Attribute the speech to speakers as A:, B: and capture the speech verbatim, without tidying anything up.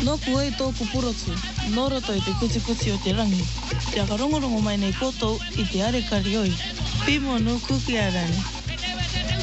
A: No kuai tōku purotu, no roto i te kuchi kuchi o te rangi. Te aka rongorongo mai nei kotou i te are karioi. Pimo no kuki arani.